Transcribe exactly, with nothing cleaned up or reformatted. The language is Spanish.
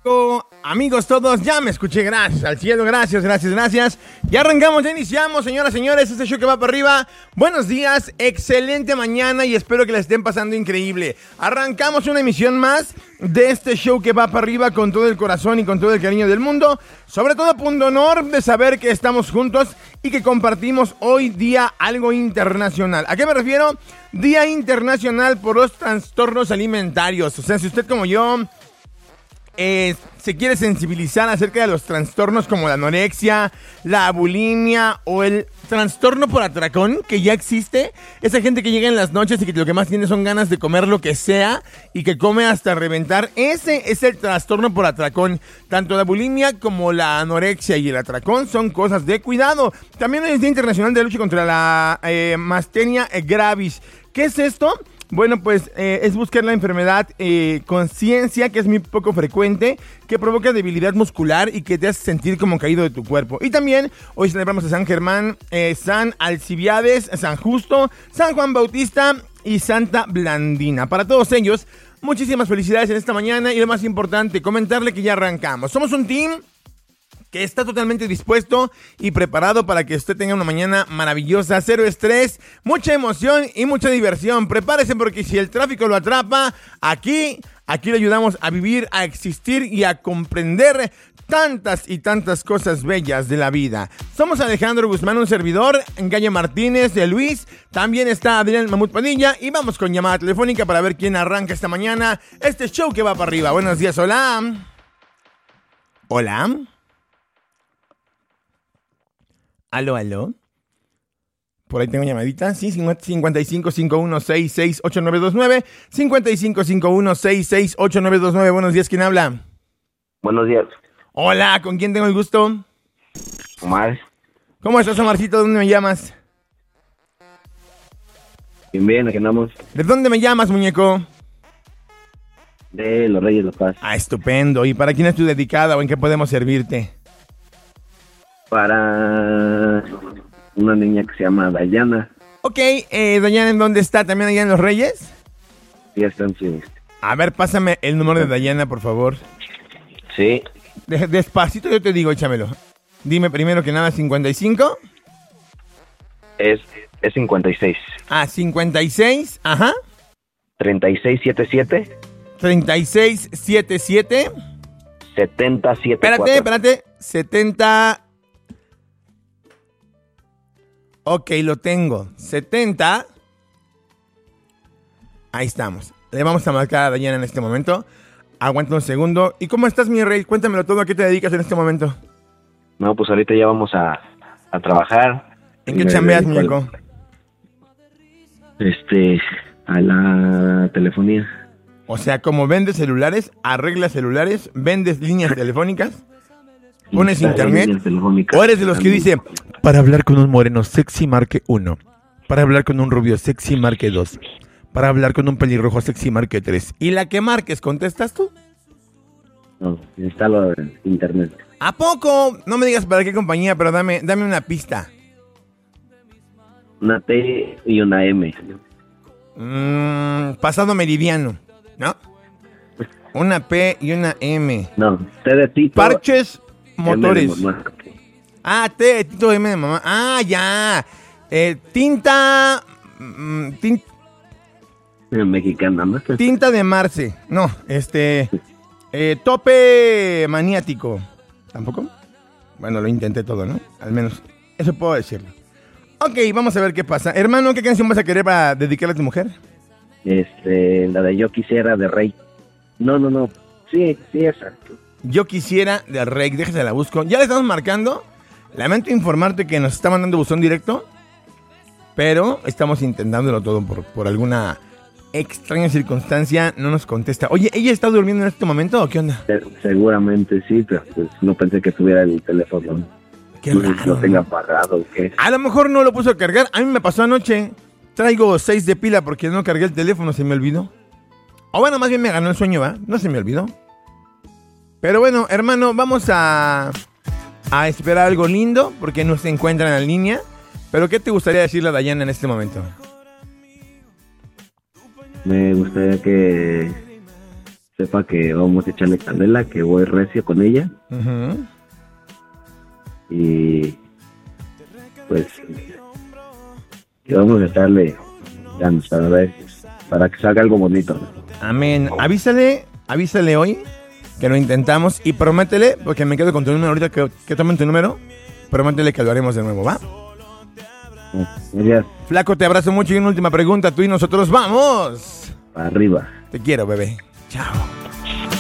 Amigos todos, ya me escuché, gracias al cielo, gracias, gracias, gracias. Ya arrancamos, ya iniciamos, señoras, señores, este show que va para arriba. Buenos días, excelente mañana y espero que la estén pasando increíble. Arrancamos una emisión más de este show que va para arriba con todo el corazón y con todo el cariño del mundo. Sobre todo, punto honor de saber que estamos juntos y que compartimos hoy día algo internacional. ¿A qué me refiero? Día Internacional por los Trastornos Alimentarios. O sea, si usted como yo... Eh, se quiere sensibilizar acerca de los trastornos como la anorexia, la bulimia o el trastorno por atracón que ya existe. Esa gente que llega en las noches y que lo que más tiene son ganas de comer lo que sea y que come hasta reventar. Ese es el trastorno por atracón. Tanto la bulimia como la anorexia y el atracón son cosas de cuidado. También hay el Día Internacional de Lucha contra la eh, Mastenia Gravis. ¿Qué es esto? Bueno, pues eh, es buscar la enfermedad eh, con ciencia, que es muy poco frecuente, que provoca debilidad muscular y que te hace sentir como caído de tu cuerpo. Y también hoy celebramos a San Germán, eh, San Alcibiades, San Justo, San Juan Bautista y Santa Blandina. Para todos ellos, muchísimas felicidades en esta mañana y lo más importante, comentarle que ya arrancamos. Somos un team que está totalmente dispuesto y preparado para que usted tenga una mañana maravillosa, cero estrés, mucha emoción y mucha diversión. Prepárese porque si el tráfico lo atrapa, aquí, aquí le ayudamos a vivir, a existir y a comprender tantas y tantas cosas bellas de la vida. Somos Alejandro Guzmán, un servidor, Gallo Martínez, de Luis, también está Adrián Mamut Padilla y vamos con llamada telefónica para ver quién arranca esta mañana este show que va para arriba. Buenos días, hola. Hola. Aló, aló. Por ahí tengo llamadita. Sí, cincuenta y cinco cincuenta y uno sesenta y seis ochenta y nueve veintinueve. cincuenta y cinco cincuenta y uno sesenta y seis ochenta y nueve veintinueve. Buenos días, ¿quién habla? Buenos días. Hola, ¿con quién tengo el gusto? Omar. ¿Cómo estás, Omarcito? ¿Dónde me llamas? Bien, bien, aquí andamos. ¿De dónde me llamas, muñeco? De Los Reyes de La Paz. Ah, estupendo. ¿Y para quién es tu dedicada o en qué podemos servirte? Para una niña que se llama Dayana. Ok, eh, Dayana, ¿en dónde está? ¿También allá en Los Reyes? Sí, está en sí. A ver, pásame el número de Dayana, por favor. Sí. De- despacito yo te digo, échamelo. Dime primero que nada, ¿cincuenta y cinco? Es, es cincuenta y seis. Ah, cincuenta y seis, ajá. treinta y seis setenta y siete. treinta y seis setenta y siete. setenta setenta y cuatro. Espérate, espérate. setenta. Ok, lo tengo. setenta. Ahí estamos. Le vamos a marcar a Dayana en este momento. Aguanta un segundo. ¿Y cómo estás, mi rey? Cuéntamelo todo. ¿A qué te dedicas en este momento? No, pues ahorita ya vamos a, a trabajar. ¿En qué Me chambeas, dedico al- muñeco? Este, a la telefonía. O sea, como vendes celulares, arreglas celulares, vendes líneas telefónicas, pones Instalar internet, líneas telefónicas. o eres de los que dice, para hablar con un moreno sexy marque uno, para hablar con un rubio sexy marque dos, para hablar con un pelirrojo sexy marque tres, y la que marques, ¿contestas tú? No, instalo internet. ¿A poco? No me digas para qué compañía, pero dame, dame una pista. Una T y una M. Mm, pasado meridiano, ¿no? Una P y una M. No, T de Tito. Parches M de motores. mamá. Ah, T, Tito M de mamá. Ah, ya. Eh, tinta. mm, tin- Mexicana, ¿no? tinta de Marce. No, este. eh, tope maniático. ¿Tampoco? Bueno, lo intenté todo, ¿no? Al menos. Eso puedo decirlo. Ok, vamos a ver qué pasa. Hermano, ¿qué canción vas a querer para dedicarle a tu mujer? Este, la de Yo Quisiera de Rey. No, no, no. Sí, sí, esa. Yo quisiera de Rey. Déjese la busco. Ya le estamos marcando. Lamento informarte que nos está mandando buzón directo. Pero estamos intentándolo todo por, por alguna extraña circunstancia. No nos contesta. Oye, ¿ella está durmiendo en este momento o qué onda? Se- Seguramente sí, pero pues no pensé que tuviera el teléfono. Qué No sé si raro. lo tenga apagado o qué. A lo mejor no lo puso a cargar. A mí me pasó anoche. Traigo seis de pila porque no cargué el teléfono. Se me olvidó. O bueno, más bien me ganó el sueño, ¿va? No se me olvidó. Pero bueno, hermano, vamos a, a esperar algo lindo porque no se encuentran en línea. Pero ¿qué te gustaría decirle a Dayana en este momento? Me gustaría que sepa que vamos a echarle candela, que voy recio con ella. Uh-huh. Y pues que vamos a estarle dando para ver, para que salga algo bonito. Amén. Avísale, avísale hoy que lo intentamos y prométele, porque me quedo con tu número ahorita que, que tomen tu número, prométele que lo haremos de nuevo, ¿va? Gracias. Flaco, te abrazo mucho y una última pregunta, tú y nosotros vamos. Para arriba. Te quiero, bebé. Chao.